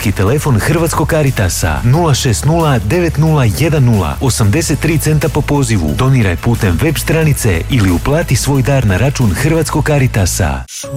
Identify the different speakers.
Speaker 1: Telefonski telefon Hrvatskog Caritasa 060 9010 83 centa po pozivu. Doniraj putem web stranice ili uplati svoj dar na račun Hrvatskog Caritasa.